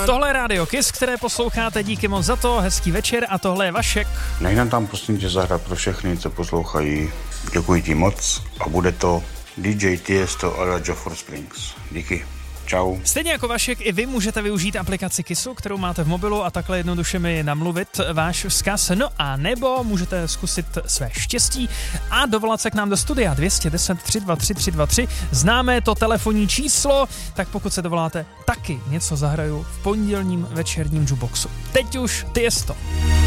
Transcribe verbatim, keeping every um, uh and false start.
Tohle je Radio Kiss, které posloucháte, díky moc za to, hezký večer a tohle je Vašek. Nejde tam prosím tě zahrát pro všechny, co poslouchají. Děkuji ti moc a bude to D J Tiesto a Joe for Springs. Díky. Čau. Stejně jako Vašek, i vy můžete využít aplikaci Kissu, kterou máte v mobilu a takhle jednoduše mi namluvit váš vzkaz. No a nebo můžete zkusit své štěstí a dovolat se k nám do studia dvě jedna nula tři dva tři tři dva tři. Známe to telefonní číslo, tak pokud se dovoláte, taky něco zahraju v pondělním večerním jukeboxu. Teď už Tiesto.